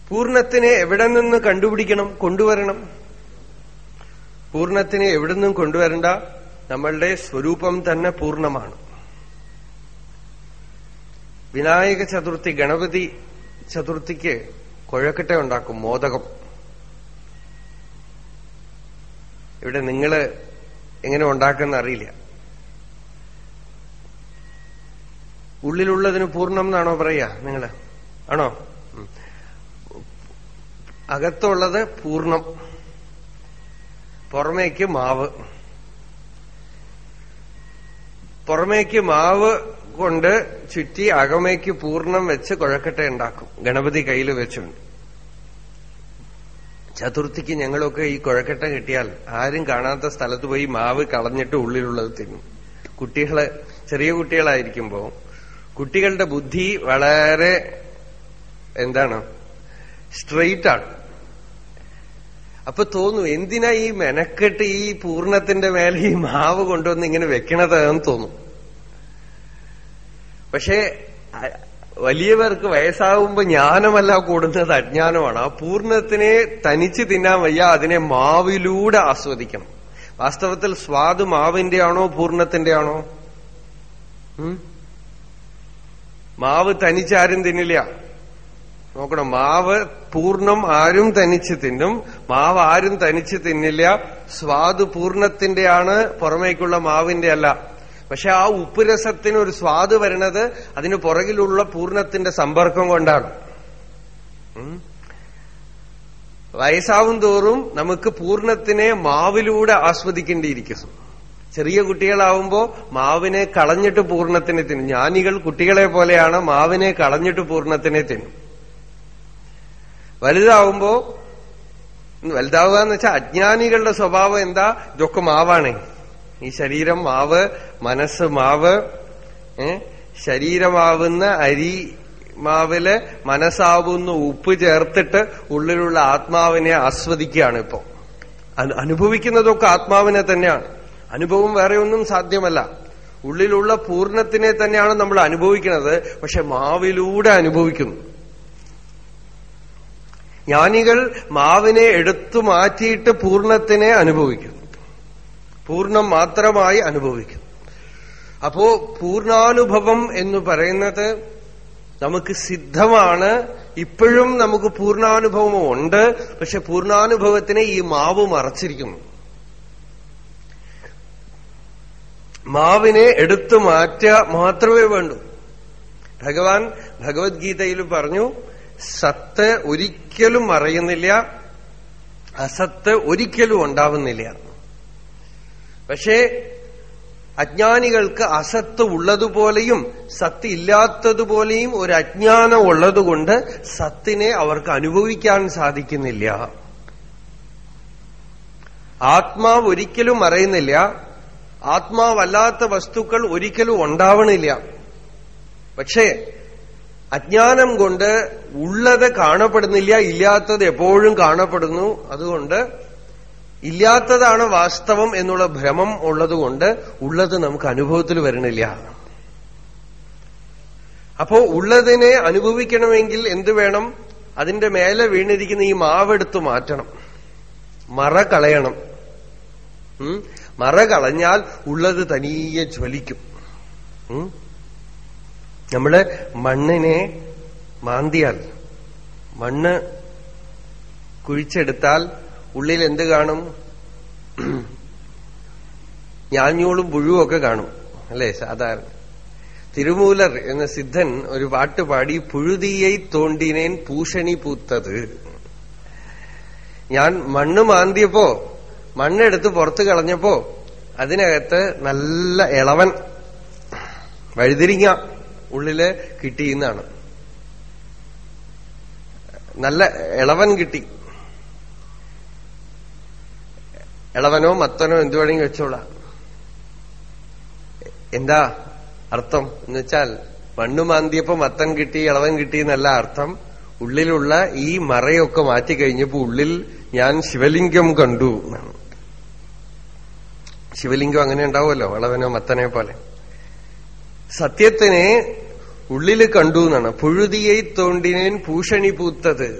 പൂർണ്ണത്തിനെ എവിടെ നിന്ന് കണ്ടുപിടിക്കണം, കൊണ്ടുവരണം? പൂർണ്ണത്തിനെ എവിടെ നിന്നും കൊണ്ടുവരണ്ട, നമ്മളുടെ സ്വരൂപം തന്നെ പൂർണ്ണമാണ്. വിനായക ചതുർത്ഥി, ഗണപതി ചതുർത്ഥിക്ക് കുഴക്കട്ട ഉണ്ടാക്കും, മോദകം. ഇവിടെ നിങ്ങള് എങ്ങനെ ഉണ്ടാക്കുന്ന അറിയില്ല. ഉള്ളിലുള്ളതിന് പൂർണ്ണം എന്നാണോ പറയാ നിങ്ങള്? ആണോ? അകത്തുള്ളത് പൂർണ്ണം, പുറമേക്ക് മാവ്. പുറമേക്ക് മാവ് കൊണ്ട് ചുറ്റി അകമേക്ക് പൂർണ്ണം വെച്ച് കുഴക്കട്ട ഉണ്ടാക്കും, ഗണപതി കയ്യിൽ വെച്ചുണ്ട്. ചതുർത്ഥിക്ക് ഞങ്ങളൊക്കെ ഈ കുഴക്കട്ട കിട്ടിയാൽ ആരും കാണാത്ത സ്ഥലത്ത് പോയി മാവ് കളഞ്ഞിട്ട് ഉള്ളിലുള്ളത് തിന്നും. കുട്ടികള്, ചെറിയ കുട്ടികളായിരിക്കുമ്പോ കുട്ടികളുടെ ബുദ്ധി വളരെ സ്ട്രെയിറ്റ് ആണ്. അപ്പൊ തോന്നും, എന്തിനാ ഈ മെനക്കെട്ട് ഈ പൂർണ്ണത്തിന്റെ മേലെ ഈ മാവ് കൊണ്ടുവന്ന് ഇങ്ങനെ വെക്കണതെന്ന് തോന്നും. പക്ഷേ വലിയവർക്ക് വയസ്സാകുമ്പോ ജ്ഞാനമല്ല കൂടുന്നത്, അജ്ഞാനമാണ്. ആ പൂർണ്ണത്തിനെ തനിച്ച് തിന്നാൻ വയ്യ, അതിനെ മാവിലൂടെ ആസ്വദിക്കണം. വാസ്തവത്തിൽ സ്വാദ് മാവിന്റെ ആണോ പൂർണ്ണത്തിന്റെ ആണോ? മാവ് തനിച്ചാരും തിന്നില്ല. നോക്കണം, മാവ് പൂർണ്ണം ആരും തനിച്ച് തിന്നും, മാവ് ആരും തനിച്ച് തിന്നില്ല. സ്വാദ് പൂർണ്ണത്തിന്റെയാണ്, പുറമേക്കുള്ള മാവിന്റെ അല്ല. പക്ഷെ ആ ഉപ്പുരസത്തിന് ഒരു സ്വാദ് വരണത് അതിന് പുറകിലുള്ള പൂർണ്ണത്തിന്റെ സമ്പർക്കം കൊണ്ടാണ്. വയസ്സാവും തോറും നമുക്ക് പൂർണ്ണത്തിനെ മാവിലൂടെ ആസ്വദിക്കേണ്ടിയിരിക്കുന്നു. ചെറിയ കുട്ടികളാവുമ്പോ മാവിനെ കളഞ്ഞിട്ട് പൂർണ്ണത്തിനെ തിന്നും. ജ്ഞാനികൾ കുട്ടികളെ പോലെയാണ്, മാവിനെ കളഞ്ഞിട്ട് പൂർണ്ണത്തിനെ തിന്നും. വലുതാവുമ്പോ, വലുതാവുക എന്ന് വെച്ചാൽ അജ്ഞാനികളുടെ സ്വഭാവം എന്താ? ഇതൊക്കെ മാവാണേ, ഈ ശരീരം മാവ്, മനസ്സ് മാവ്, ശരീരമാവുന്ന അരി മാവില് മനസ്സാവുന്ന ഉപ്പ് ചേർത്തിട്ട് ഉള്ളിലുള്ള ആത്മാവിനെ ആസ്വദിക്കുകയാണ്. ഇപ്പോ അനുഭവിക്കുന്നതൊക്കെ ആത്മാവിനെ തന്നെയാണ്. അനുഭവം വേറെ ഒന്നും സാധ്യമല്ല. ഉള്ളിലുള്ള പൂർണ്ണത്തിനെ തന്നെയാണ് നമ്മൾ അനുഭവിക്കുന്നത്, പക്ഷെ മാവിലൂടെ അനുഭവിക്കുന്നു. ജ്ഞാനികൾ മാവിനെ എടുത്തു മാറ്റിയിട്ട് പൂർണ്ണത്തിനെ അനുഭവിക്കുന്നു, പൂർണ്ണം മാത്രമായി അനുഭവിക്കുന്നു. അപ്പോ പൂർണ്ണാനുഭവം എന്ന് പറയുന്നത് നമുക്ക് സിദ്ധമാണ്. ഇപ്പോഴും നമുക്ക് പൂർണ്ണാനുഭവം ഉണ്ട്, പക്ഷെ പൂർണ്ണാനുഭവത്തിനെ ഈ മാവ് മറച്ചിരിക്കുന്നു. മാവിനെ എടുത്തു മാറ്റുക മാത്രമേ വേണ്ടൂ. ഭഗവാൻ ഭഗവത്ഗീതയിൽ പറഞ്ഞു, സത്ത് ഒരിക്കലും മറയുന്നില്ല, അസത്ത് ഒരിക്കലും ഉണ്ടാവുന്നില്ല. പക്ഷേ അജ്ഞാനികൾക്ക് അസത്ത് ഉള്ളതുപോലെയും സത്ത് ഇല്ലാത്തതുപോലെയും ഒരു അജ്ഞാനം ഉള്ളതുകൊണ്ട് സത്തിനെ അവർക്ക് അനുഭവിക്കാൻ സാധിക്കുന്നില്ല. ആത്മാവ് ഒരിക്കലും മറയുന്നില്ല, ആത്മാവല്ലാത്ത വസ്തുക്കൾ ഒരിക്കലും ഉണ്ടാവണില്ല. പക്ഷേ അജ്ഞാനം കൊണ്ട് ഉള്ളത് കാണപ്പെടുന്നില്ല, ഇല്ലാത്തത് എപ്പോഴും കാണപ്പെടുന്നു. അതുകൊണ്ട് ഇല്ലാത്തതാണ് വാസ്തവം എന്നുള്ള ഭ്രമം ഉള്ളതുകൊണ്ട് ഉള്ളത് നമുക്ക് അനുഭവത്തിൽ വരണില്ല. അപ്പോ ഉള്ളതിനെ അനുഭവിക്കണമെങ്കിൽ എന്ത് വേണം? അതിന്റെ മേലെ വീണിരിക്കുന്ന ഈ മാവെടുത്ത് മാറ്റണം, മറ കളയണം. മറ കളഞ്ഞാൽ ഉള്ളത് തനിയെ ജ്വലിക്കും. നമ്മള് മണ്ണിനെ മാന്തിയാൽ, മണ്ണ് കുഴിച്ചെടുത്താൽ ഉള്ളിൽ എന്ത് കാണും? ഞാഞ്ഞൂളും പുഴുവൊക്കെ കാണും, അല്ലേ? സാധാരണ തിരുമൂലർ എന്ന സിദ്ധൻ ഒരു പാട്ട് പാടി, പുഴുതിയെ തോണ്ടിനേൻ പൂഷണി പൂത്തത്. ഞാൻ മണ്ണ് മാന്തിയപ്പോ, മണ്ണെടുത്ത് പുറത്ത് കളഞ്ഞപ്പോ അതിനകത്ത് നല്ല ഇളവൻ വഴുതിരിങ്ങ ഉള്ളില് കിട്ടിയെന്നാണ്. നല്ല ഇളവൻ കിട്ടി. ഇളവനോ മത്തനോ എന്തു വേണമെങ്കിൽ വെച്ചോളാം. എന്താ അർത്ഥം എന്ന് വെച്ചാൽ, മണ്ണ് മാന്തിയപ്പോ മത്തൻ കിട്ടി, ഇളവൻ കിട്ടി എന്നല്ല അർത്ഥം. ഉള്ളിലുള്ള ഈ മറയൊക്കെ മാറ്റിക്കഴിഞ്ഞപ്പോ ഉള്ളിൽ ഞാൻ ശിവലിംഗം കണ്ടു എന്നാണ്. ശിവലിംഗം അങ്ങനെ ഉണ്ടാവുമല്ലോ, ഇളവനോ മത്തനെ പോലെ. സത്യത്തിനെ ഉള്ളില് കണ്ടു എന്നാണ്. പുഴുതിയെ തോണ്ടിനേൻ പൂഷണി പൂത്തത്.